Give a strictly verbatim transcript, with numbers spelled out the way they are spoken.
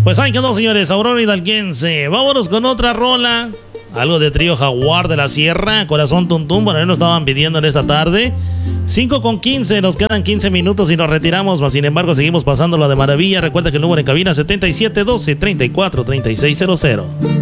Pues ahí quedó, señores, Aurora Hidalguense. Vámonos con otra rola. Algo de Trío Jaguar de la Sierra, Corazón Tuntum, bueno, nos estaban pidiendo en esta tarde. cinco con quince, nos quedan quince minutos y nos retiramos, mas sin embargo seguimos pasándola de maravilla. Recuerda que el número en cabina setenta y siete doce, treinta y cuatro, treinta y seis cero cero.